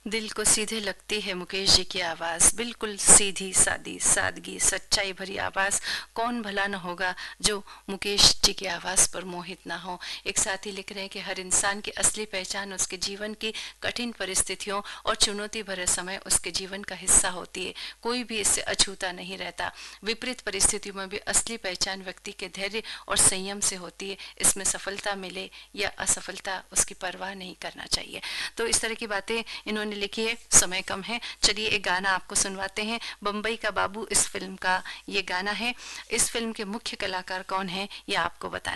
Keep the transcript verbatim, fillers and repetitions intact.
दिल को सीधे लगती है मुकेश जी की आवाज़, बिल्कुल सीधी सादी सादगी सच्चाई भरी आवाज़। कौन भला न होगा जो मुकेश जी की आवाज़ पर मोहित ना हो। एक साथी लिख रहे हैं कि हर इंसान की असली पहचान उसके जीवन की कठिन परिस्थितियों और चुनौती भरे समय उसके जीवन का हिस्सा होती है। कोई भी इससे अछूता नहीं रहता। विपरीत परिस्थितियों में भी असली पहचान व्यक्ति के धैर्य और संयम से होती है। इसमें सफलता मिले या असफलता उसकी परवाह नहीं करना चाहिए। तो इस तरह की बातें इन्होंने लिखी है। समय कम है, चलिए एक गाना आपको सुनवाते हैं। बम्बई का बाबू इस फिल्म का ये गाना है। इस फिल्म के मुख्य कलाकार कौन है ये आपको बताना